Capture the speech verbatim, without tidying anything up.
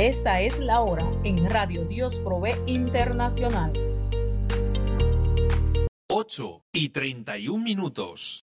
Esta es la hora en Radio Dios Provee Internacional. ocho y treinta y un minutos.